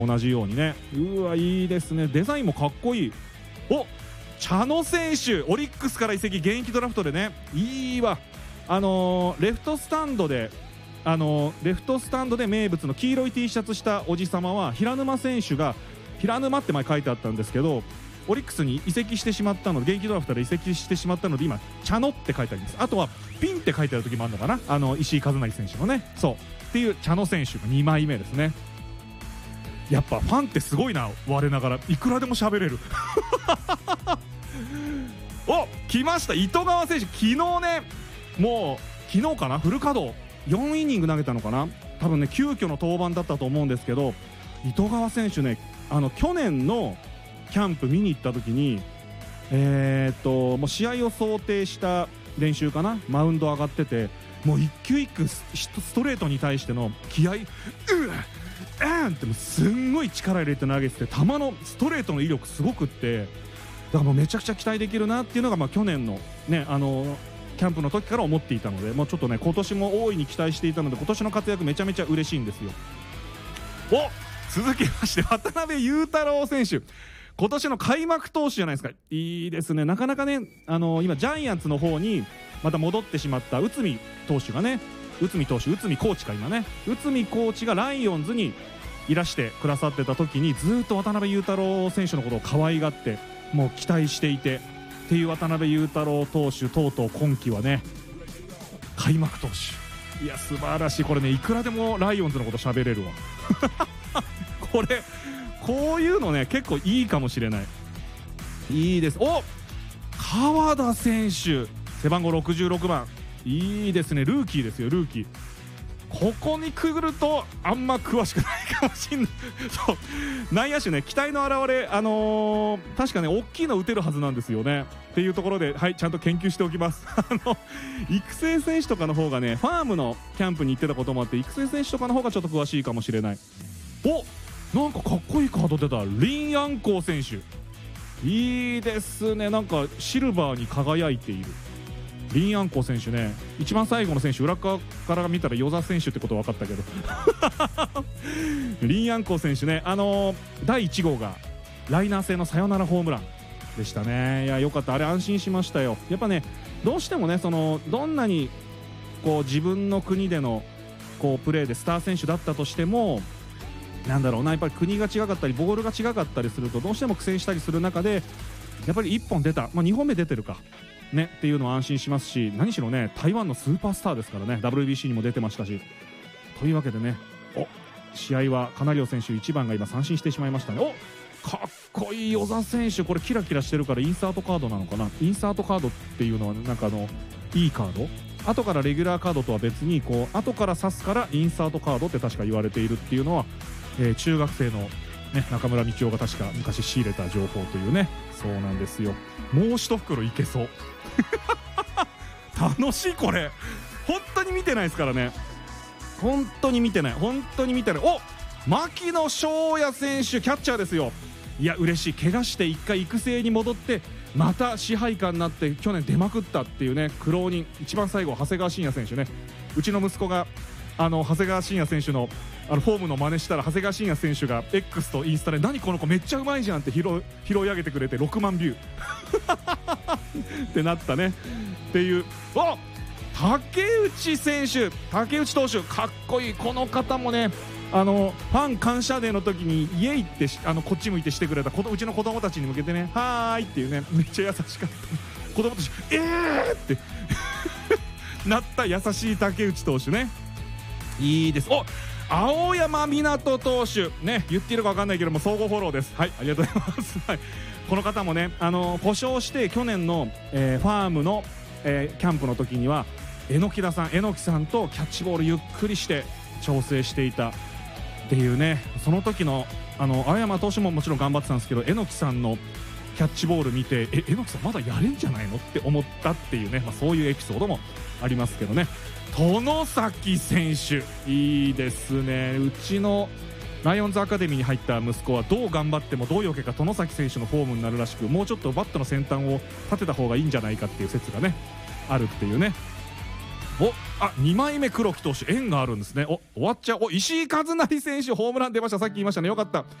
同じようにね。うわ、いいですね。デザインもかっこいい。お、茶野選手、オリックスから移籍、現役ドラフトでね。いいわ。レフトスタンドで名物の黄色い T シャツしたおじさまは平沼選手が、平沼って前書いてあったんですけど、オリックスに移籍してしまったので、現役ドラフトで移籍してしまったので、今茶野って書いてあります。あとはピンって書いてある時もあるのかな、石井一成選手のね、そうっていう茶野選手が2枚目ですね。やっぱファンってすごいな。我ながらいくらでも喋れるお、来ました、糸川選手。昨日ね、もう昨日かな、フル稼働4イニング投げたのかな、多分ね急遽の登板だったと思うんですけど、糸川選手ね、去年のキャンプ見に行った時にもう試合を想定した練習かな、マウンド上がってて、もう一球一球ストレートに対しての気合い、ってもうすんごい力入れて投げてて、球のストレートの威力すごくって、だからもうめちゃくちゃ期待できるなっていうのが、去年のねキャンプの時から思っていたので、もうちょっとね今年も大いに期待していたので、今年の活躍めちゃめちゃ嬉しいんですよ。お、続きまして渡辺裕太郎選手、今年の開幕投手じゃないですか。いいですね。なかなかね、今ジャイアンツの方にまた戻ってしまった内海投手がね、内海コーチか、今ね、内海コーチがライオンズにいらしてくださってた時に、ずっと渡辺裕太郎選手のことを可愛がってもう期待していてっていう渡辺裕太郎投手、とうとう今季はね開幕投手。いや素晴らしい。これね、いくらでもライオンズのこと喋れるわこういうのね結構いいかもしれない。いいです。お、川田選手、背番号66番、いいですね。ルーキーですよ、ルーキー。ここにくぐるとあんま詳しくないかもしれないそう、内野手ね、期待の表れ、確かね大きいの打てるはずなんですよねっていうところで、はい、ちゃんと研究しておきます育成選手とかの方がね、ファームのキャンプに行ってたこともあって、育成選手とかの方がちょっと詳しいかもしれない。お、なんかかっこいいカード出た。林安光選手、いいですね。なんかシルバーに輝いている林安光選手ね。一番最後の選手、裏側から見たら与座選手ってこと分かったけど林安光選手ね、第1号がライナー性のサヨナラホームランでしたね。いやよかった、あれ安心しましたよ。やっぱね、どうしてもね、どんなにこう自分の国でのこうプレーでスター選手だったとしても、なんだろうな、やっぱり国が違かったりボールが違かったりすると、どうしても苦戦したりする中で、やっぱり1本出た、2本目出てるかねっていうのは安心しますし、何しろね台湾のスーパースターですからね、 WBC にも出てましたし。というわけでね、お、試合はカナリオ選手1番が今三振してしまいましたね。お、かっこいい與座選手。これキラキラしてるからインサートカードなのかな。インサートカードっていうのはなんかいいカード、後からレギュラーカードとは別にこう後から指すからインサートカードって確か言われているっていうのは、中学生の、ね、中村道夫が確か昔仕入れた情報というね。そうなんですよ。もう一袋いけそう楽しい。これ本当に見てないですからね。本当に見てない。お、牧野翔也選手、キャッチャーですよ。いや嬉しい。怪我して1回育成に戻ってまた支配下になって去年出まくったっていうね、苦労人。一番最後長谷川慎也選手ね、うちの息子が長谷川慎也選手のフォームの真似したら、長谷川慎也選手が X とインスタで何この子めっちゃうまいじゃんって拾い上げてくれて6万ビューってなったねっていう。お、竹内選手、竹内投手かっこいい。この方もね、ファン感謝デーの時に家行ってこっち向いてしてくれたうちの子供たちに向けてね、はーいっていうね、めっちゃ優しかった子供たちってなった優しい竹内投手ね。いいです。お、青山湊投手ね、言っているか分かんないけども相互フォローです。はい、ありがとうございます、はい、この方もね、故障して去年の、ファームの、キャンプの時には榎木さんとキャッチボールゆっくりして調整していたっていうね。その時の青山投手ももちろん頑張ってたんですけど、榎木さんのキャッチボール見て、榎木さんまだやれんじゃないのって思ったっていうね、そういうエピソードもありますけどね。外崎選手、いいですね。うちのライオンズアカデミーに入った息子はどう頑張ってもどうよけか外崎選手のフォームになるらしく、もうちょっとバットの先端を立てた方がいいんじゃないかっていう説がねあるっていうね。 2枚目黒木投手縁があるんですね。終わっちゃう。石井一成選手ホームラン出ました。さっき言いましたね。よかった。